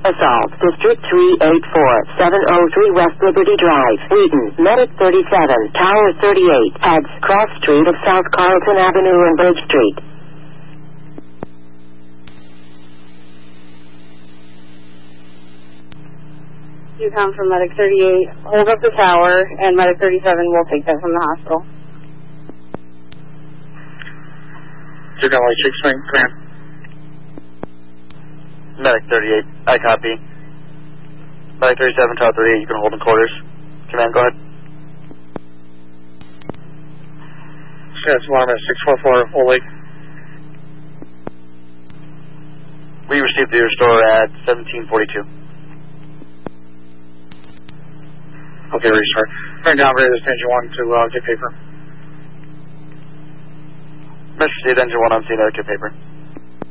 Assault, District 384, 703 West Liberty Drive, Wheaton, Medic 37, Tower 38, heads Cross Street of South Carlton Avenue and Bridge Street. You come from Medic 38, hold up the tower, and Medic 37 will take that from the hospital. You're going to 6 Swing, command. Medic 38, I copy. Medic 37, Tower 38, you can hold in quarters. Command, go ahead. Yes, alarm at 644, Old Lake. We received the restore at 1742. Okay, restart. Right now, ready to engine 1 to get paper. Message received, engine 1 on scene, get paper.